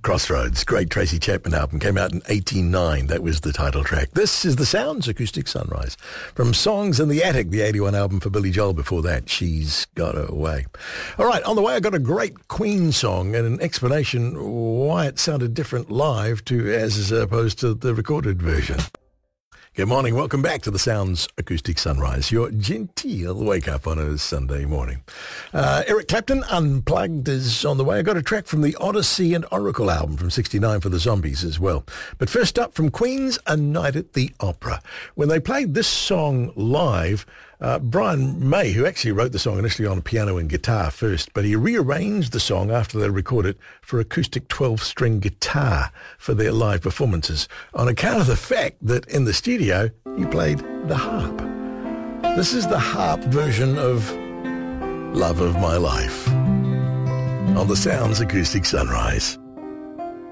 Crossroads, great Tracy Chapman album, came out in 89. That was the title track. This is The Sounds, Acoustic Sunrise. From Songs in the Attic, the 81 album for Billy Joel. Before that, She's Got Away. All right, on the way, I got a great Queen song and an explanation why it sounded different live to as opposed to the recorded version. Good morning. Welcome back to the Sounds Acoustic Sunrise, your genteel wake-up on a Sunday morning. Eric Clapton, Unplugged, is on the way. I got a track from the Odyssey and Oracle album from 69 for the Zombies as well. But first up, from Queen's A Night at the Opera. When they played this song live, Brian May, who actually wrote the song initially on piano and guitar first, but he rearranged the song after they recorded it for acoustic 12-string guitar for their live performances, on account of the fact that in the studio he played the harp. This is the harp version of Love of My Life on the Sounds Acoustic Sunrise.